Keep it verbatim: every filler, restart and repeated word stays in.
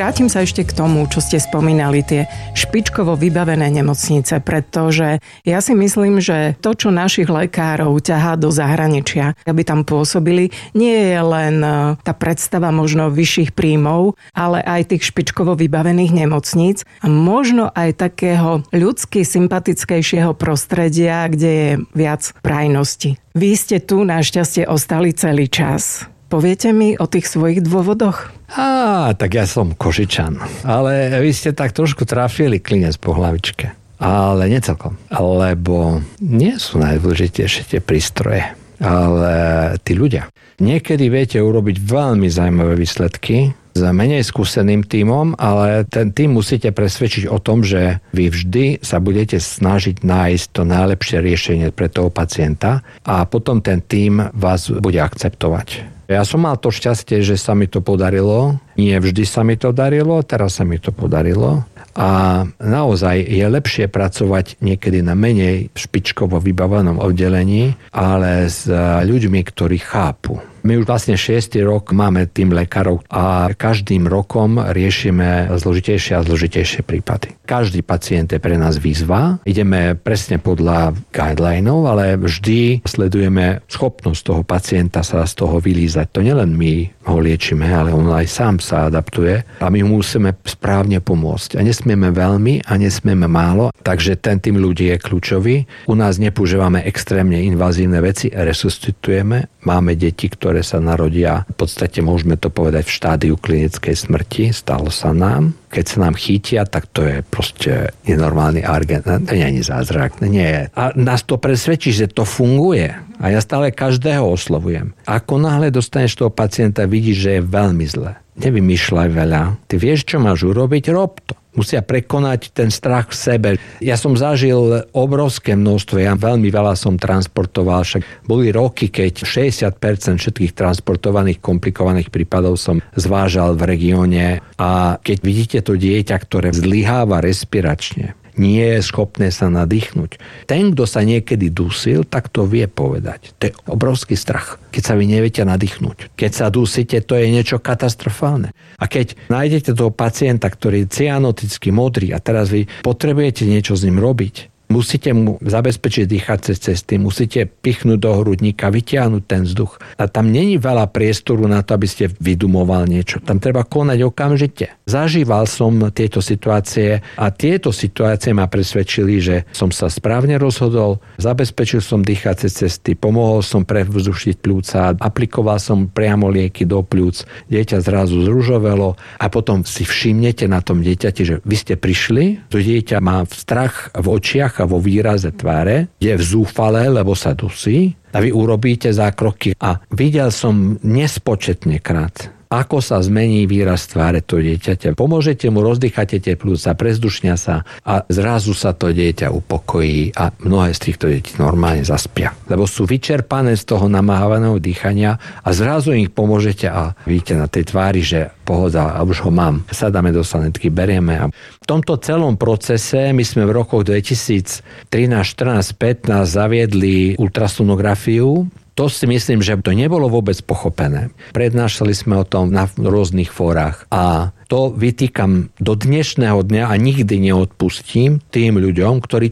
Vrátim sa ešte k tomu, čo ste spomínali, tie špičkovo vybavené nemocnice, pretože ja si myslím, že to, čo našich lekárov ťahá do zahraničia, aby tam pôsobili, nie je len tá predstava možno vyšších príjmov, ale aj tých špičkovo vybavených nemocníc a možno aj takého ľudsky sympatickejšieho prostredia, kde je viac prajnosti. Vy ste tu našťastie ostali celý čas. Poviete mi o tých svojich dôvodoch? Á, tak ja som Košičan. Ale vy ste tak trošku trafili klinec po hlavičke. Ale nie celkom. Lebo nie sú najdôležitejšie tie prístroje, ale tí ľudia. Niekedy viete urobiť veľmi zaujímavé výsledky s menej skúseným tímom, ale ten tím musíte presvedčiť o tom, že vy vždy sa budete snažiť nájsť to najlepšie riešenie pre toho pacienta a potom ten tím vás bude akceptovať. Ja som mal to šťastie, že sa mi to podarilo. Nie vždy sa mi to darilo, teraz sa mi to podarilo. A naozaj je lepšie pracovať niekedy na menej špičkovo vybavenom oddelení, ale s ľuďmi, ktorí chápu. My už vlastne šiesty rok máme tým lekárov a každým rokom riešime zložitejšie a zložitejšie prípady. Každý pacient je pre nás výzva. Ideme presne podľa guidelinov, ale vždy sledujeme schopnosť toho pacienta sa z toho vylízať. To nielen my ho liečime, ale on aj sám sa adaptuje a my mu musíme správne pomôcť. A nesmieme veľmi a nesmieme málo, takže ten tým ľudí je kľúčový. U nás nepoužívame extrémne invazívne veci, resuscitujeme. Máme deti, ktoré sa narodia, v podstate môžeme to povedať v štádiu klinickej smrti, stalo sa nám. Keď sa nám chytia, tak to je proste nenormálny argent. To nie je ani zázrak. Nie. A nás to presvedčí, že to funguje. A ja stále každého oslovujem. Ako náhle dostaneš toho pacienta, vidíš, že je veľmi zle. Nevymýšľaj veľa. Ty vieš, čo máš urobiť, rob to. Musia prekonať ten strach v sebe. Ja som zažil obrovské množstvo, ja veľmi veľa som transportoval, však boli roky, keď šesťdesiat percent všetkých transportovaných komplikovaných prípadov som zvážal v regióne a keď vidíte to dieťa, ktoré zlyháva respiračne, nie je schopné sa nadýchnuť. Ten, kto sa niekedy dusil, tak to vie povedať. To je obrovský strach, keď sa vy neviete nadýchnuť. Keď sa dusíte, to je niečo katastrofálne. A keď nájdete toho pacienta, ktorý je cyanoticky modrý a teraz vy potrebujete niečo s ním robiť, musíte mu zabezpečiť dýchacie cesty, musíte pichnúť do hrudníka, vytiahnuť ten vzduch. A tam není veľa priestoru na to, aby ste vydumoval niečo. Tam treba konať okamžite. Zažíval som tieto situácie a tieto situácie ma presvedčili, že som sa správne rozhodol, zabezpečil som dýchacie cesty, pomohol som prevzdušiť pľúca, aplikoval som priamo lieky do pľúc, dieťa zrazu zružovelo a potom si všimnete na tom dieťati, že vy ste prišli, to dieťa má strach v očiach a vo výraze tváre, je vzúfalé, lebo sa dusí a vy urobíte zákroky. A videl som nespočetne krát, ako sa zmení výraz tváre to dieťaťa. Pomôžete mu, rozdýchate tie pľúca, prezdušnia sa a zrazu sa to dieťa upokojí a mnohé z týchto detí normálne zaspia. Lebo sú vyčerpané z toho namávaného dýchania a zrazu ich pomôžete a vidíte na tej tvári, že pohoda, a už ho mám. Sadáme do sanitky, berieme. A v tomto celom procese my sme v rokoch dvetisíctrinásť, štrnásť, pätnásť zaviedli ultrasonografiu. To si myslím, že to nebolo vôbec pochopené. Prednášali sme o tom na rôznych fórach a to vytýkam do dnešného dňa a nikdy neodpustím tým ľuďom, ktorí